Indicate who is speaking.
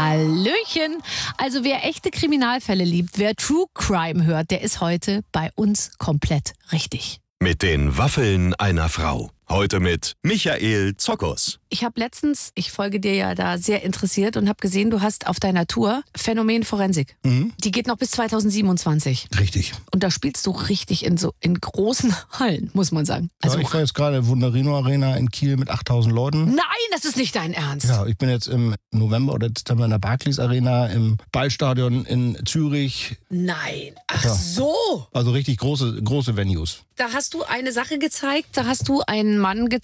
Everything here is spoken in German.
Speaker 1: Hallöchen. Also wer echte Kriminalfälle liebt, wer True Crime hört, der ist heute bei uns komplett richtig.
Speaker 2: Mit den Waffeln einer Frau. Heute mit Michael Zokos.
Speaker 1: Ich habe letztens, ich folge dir ja da sehr interessiert und habe gesehen, du hast auf deiner Tour Phänomen Forensik. Die geht noch bis 2027.
Speaker 3: Richtig.
Speaker 1: Und da spielst du richtig in in großen Hallen, muss man sagen.
Speaker 3: Also, ich war jetzt gerade in der Wunderino Arena in Kiel mit 8000 Leuten.
Speaker 1: Nein, das ist nicht dein Ernst.
Speaker 3: Ja, ich bin jetzt im November oder Dezember in der Barclays Arena, im Ballstadion in Zürich.
Speaker 1: Nein, ach
Speaker 3: Ja.
Speaker 1: so.
Speaker 3: Also richtig große Venues.
Speaker 1: Da hast du eine Sache gezeigt, da hast du einen Mann